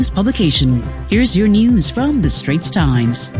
Publication. Here's your news from the Straits Times.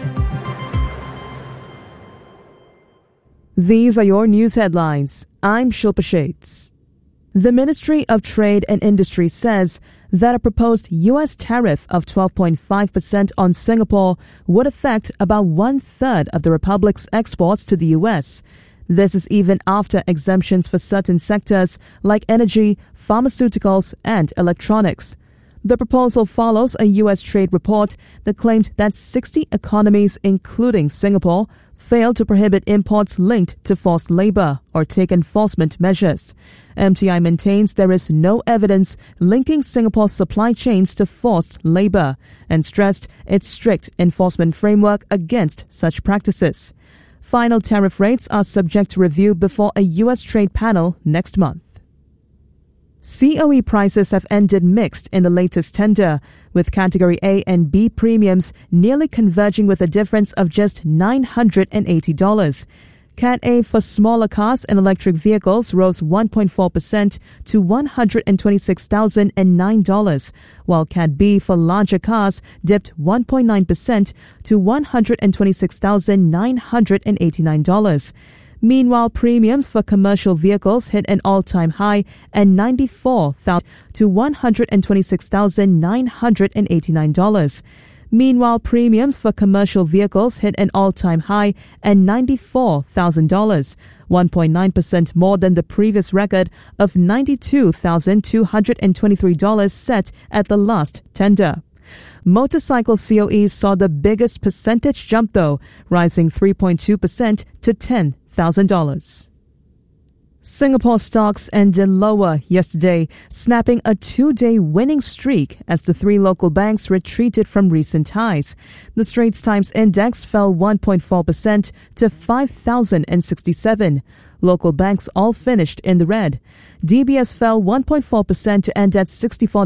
These are your news headlines. I'm Shilpa Shades. The Ministry of Trade and Industry says that a proposed U.S. tariff of 12.5% on Singapore would affect about one-third of the Republic's exports to the U.S. This is even after exemptions for certain sectors like energy, pharmaceuticals, and electronics. The proposal follows a U.S. trade report that claimed that 60 economies, including Singapore, failed to prohibit imports linked to forced labor or take enforcement measures. MTI maintains there is no evidence linking Singapore's supply chains to forced labor and stressed its strict enforcement framework against such practices. Final tariff rates are subject to review before a U.S. trade panel next month. COE prices have ended mixed in the latest tender, with Category A and B premiums nearly converging with a difference of just $980. Cat A for smaller cars and electric vehicles rose 1.4% to $126,009, while Cat B for larger cars dipped 1.9% to $126,989. Meanwhile, premiums for commercial vehicles hit an all-time high at $94,000 to $126,989. Meanwhile, premiums for commercial vehicles hit an all-time high at $94,000, 1.9% more than the previous record of $92,223 set at the last tender. Motorcycle COEs saw the biggest percentage jump though, rising 3.2% to $10,000. Singapore stocks ended lower yesterday, snapping a two-day winning streak as the three local banks retreated from recent highs. The Straits Times Index fell 1.4% to 5,067. Local banks all finished in the red. DBS fell 1.4% to end at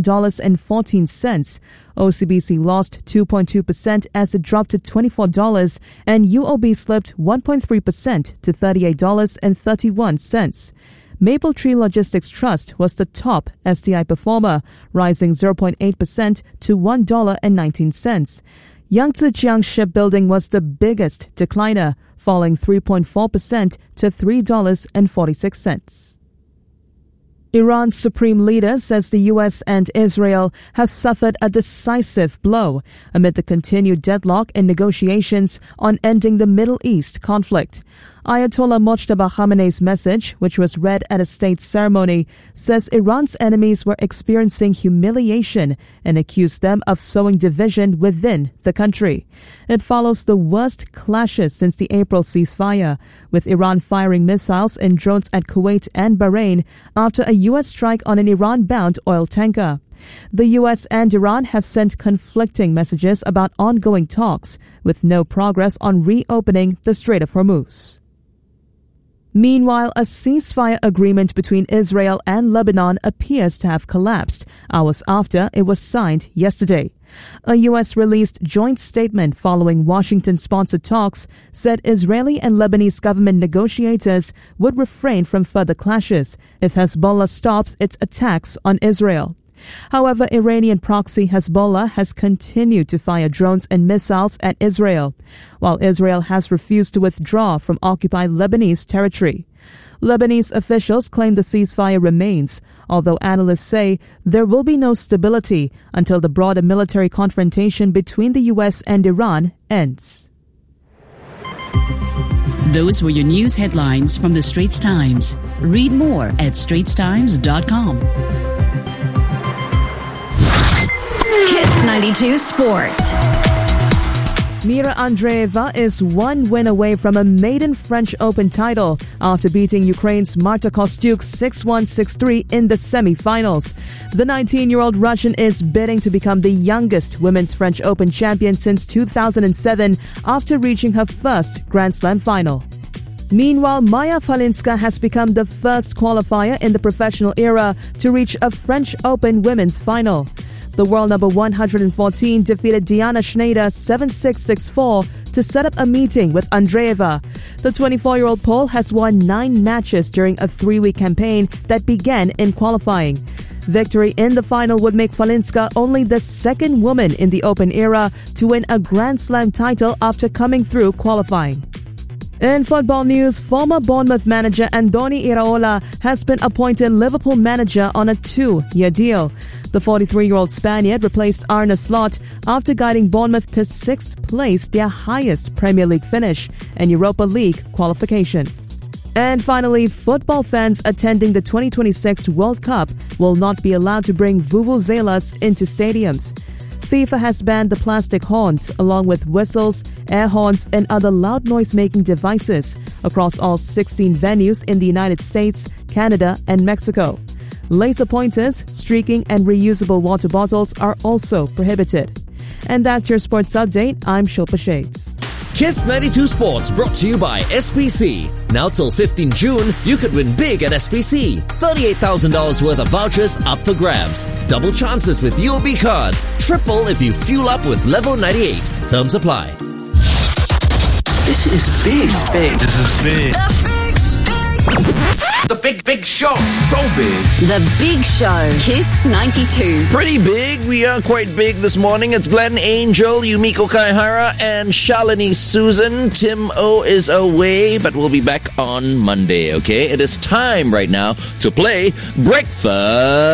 $64.14. OCBC lost 2.2% as it dropped to $24, and UOB slipped 1.3% to $38.31. Mapletree Logistics Trust was the top STI performer, rising 0.8% to $1.19. Yangtze Shipbuilding was the biggest decliner, falling 3.4% to $3.46. Iran's supreme leader says the U.S. and Israel have suffered a decisive blow amid the continued deadlock in negotiations on ending the Middle East conflict. Ayatollah Mojtaba Khamenei's message, which was read at a state ceremony, says Iran's enemies were experiencing humiliation and accused them of sowing division within the country. It follows the worst clashes since the April ceasefire, with Iran firing missiles and drones at Kuwait and Bahrain after a U.S. strike on an Iran-bound oil tanker. The U.S. and Iran have sent conflicting messages about ongoing talks, with no progress on reopening the Strait of Hormuz. Meanwhile, a ceasefire agreement between Israel and Lebanon appears to have collapsed hours after it was signed yesterday. A U.S.-released joint statement following Washington-sponsored talks said Israeli and Lebanese government negotiators would refrain from further clashes if Hezbollah stops its attacks on Israel. However, Iranian proxy Hezbollah has continued to fire drones and missiles at Israel, while Israel has refused to withdraw from occupied Lebanese territory. Lebanese officials claim the ceasefire remains, although analysts say there will be no stability until the broader military confrontation between the U.S. and Iran ends. Those were your news headlines from the Straits Times. Read more at straitstimes.com. Kiss 92 Sports. Mira Andreeva is one win away from a maiden French Open title after beating Ukraine's Marta Kostyuk 6-1, 6-3 in the semi-finals. The 19-year-old Russian is bidding to become the youngest women's French Open champion since 2007 after reaching her first Grand Slam final. Meanwhile, Maya Falinska has become the first qualifier in the professional era to reach a French Open women's final. The world number 114 defeated Diana Schneider 7-6, 6-4 to set up a meeting with Andreeva. The 24-year-old Pole has won 9 matches during a 3-week campaign that began in qualifying. Victory in the final would make Falinska only the second woman in the Open era to win a Grand Slam title after coming through qualifying. In football news, former Bournemouth manager Andoni Iraola has been appointed Liverpool manager on a 2-year deal. The 43-year-old Spaniard replaced Arne Slot after guiding Bournemouth to 6th place, their highest Premier League finish and Europa League qualification. And finally, football fans attending the 2026 World Cup will not be allowed to bring vuvuzelas into stadiums. FIFA has banned the plastic horns along with whistles, air horns and other loud noise-making devices across all 16 venues in the United States, Canada and Mexico. Laser pointers, streaking and reusable water bottles are also prohibited. And that's your sports update. I'm Shilpa Shades. Kiss 92 Sports brought to you by SPC. Now till 15 June, you could win big at SPC. $38,000 worth of vouchers up for grabs. Double chances with UOB cards. Triple if you fuel up with Level 98. Terms apply. This is big. This is big. The big show. So big. The Big Show. Kiss 92. Pretty big. We are quite big this morning. It's Glenn Angel, Yumiko Kaihara, and Shalini Susan. Tim O is away, but we'll be back on Monday, okay? It is time right now to play Breakfast